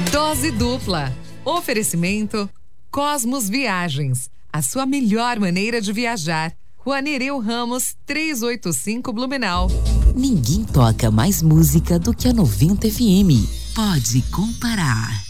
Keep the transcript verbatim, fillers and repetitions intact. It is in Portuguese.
Dose dupla. Oferecimento Cosmos Viagens. A sua melhor maneira de viajar. Rua Nereu Ramos, trezentos e oitenta e cinco, Blumenau. Ninguém toca mais música do que a noventa F M. Pode comparar.